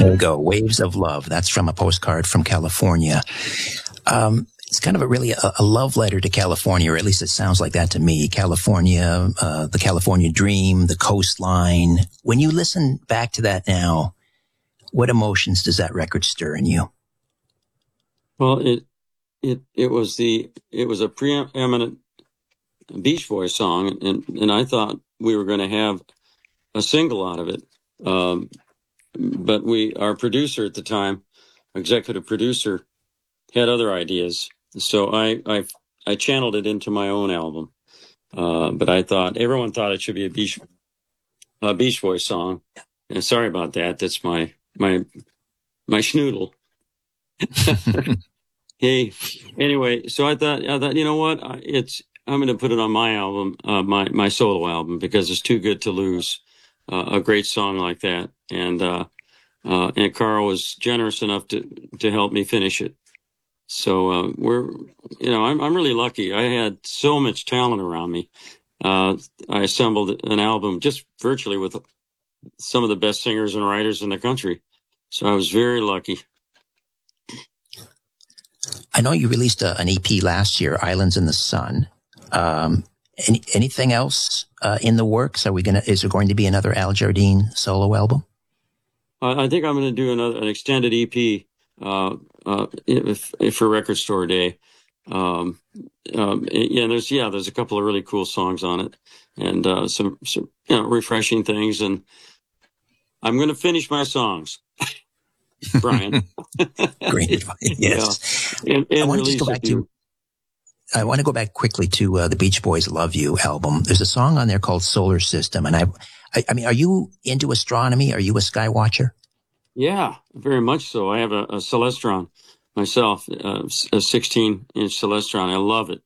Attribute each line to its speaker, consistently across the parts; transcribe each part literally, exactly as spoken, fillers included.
Speaker 1: There we go. Waves of Love. That's from a postcard from California. Um, it's kind of a really a, a love letter to California, or at least it sounds like that to me. California, uh, the California dream, the coastline. When you listen back to that now, what emotions does that record stir in you?
Speaker 2: Well, it it it was the it was a preeminent Beach Boys song, and and I thought we were going to have a single out of it. Um, but we, our producer at the time, executive producer, had other ideas. So I, I, I channeled it into my own album. Uh, but I thought everyone thought it should be a Beach, a Beach Boys song. And sorry about that. That's my, my, my schnoodle. Hey, anyway, so I thought, I thought, you know what? It's, I'm going to put it on my album, uh, my, my solo album, because it's too good to lose. Uh, a great song like that. And, uh, uh, and Carl was generous enough to, to help me finish it. So, uh, we're, you know, I'm, I'm really lucky. I had so much talent around me. Uh, I assembled an album just virtually with some of the best singers and writers in the country. So I was very lucky.
Speaker 1: I know you released a, an E P last year, Islands in the Sun. Um, Any, anything else uh, in the works? Are we gonna? Is there going to be another Al Jardine solo album?
Speaker 2: I, I think I'm going to do another an extended E P uh, uh, if, if for Record Store Day. Um, um, yeah, there's yeah, there's a couple of really cool songs on it, and uh, some some you know refreshing things. And I'm going to finish my songs, Brian.
Speaker 1: Great advice. Yes.
Speaker 2: Yeah. And, and
Speaker 1: I want to just go back to. I want to go back quickly to uh, the Beach Boys' "Love You" album. There's a song on there called "Solar System," and I, I, I mean, are you into astronomy? Are you a sky watcher?
Speaker 2: Yeah, very much so. I have a, a Celestron myself, uh, a sixteen inch Celestron. I love it.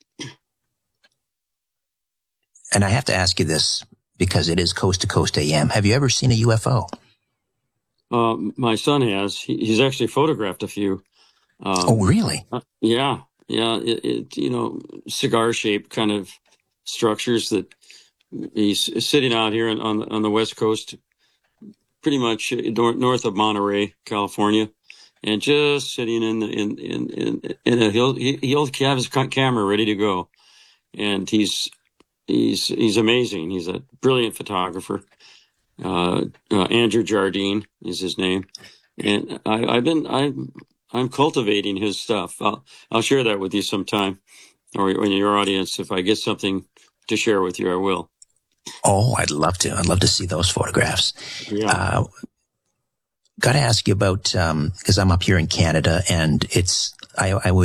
Speaker 1: And I have to ask you this because it is Coast to Coast A M. Have you ever seen a U F O?
Speaker 2: Uh, my son has. He, he's actually photographed a few. Um,
Speaker 1: oh, really?
Speaker 2: Uh, yeah. Yeah, it, it you know, cigar-shaped kind of structures that he's sitting out here on on, on the West Coast, pretty much north of Monterey, California, and just sitting in the, in in in, in a, he'll he'll have his camera ready to go, and he's he's he's amazing. He's a brilliant photographer. Uh, uh, Andrew Jardine is his name, and I, I've been I. I'm cultivating his stuff. I'll, I'll share that with you sometime, or in your audience. If I get something to share with you, I will.
Speaker 1: Oh, I'd love to. I'd love to see those photographs.
Speaker 2: Yeah.
Speaker 1: Uh, got to ask you about, um, because I'm up here in Canada, and it's, I, I would